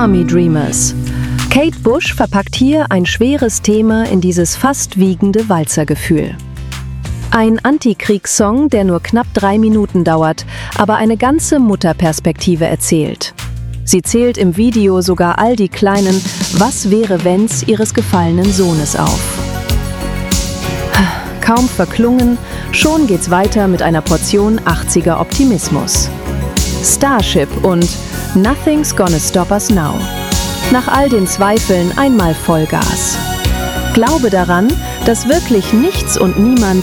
Army Dreamers. Kate Bush verpackt hier ein schweres Thema in dieses fast wiegende Walzergefühl. Ein Antikriegssong, der nur knapp 3 Minuten dauert, aber eine ganze Mutterperspektive erzählt. Sie zählt im Video sogar all die kleinen Was-wäre-wenns ihres gefallenen Sohnes auf. Kaum verklungen, schon geht's weiter mit einer Portion 80er Optimismus. Starship und Nothing's Gonna Stop Us Now. Nach all den Zweifeln einmal Vollgas. Glaube daran, dass wirklich nichts und niemand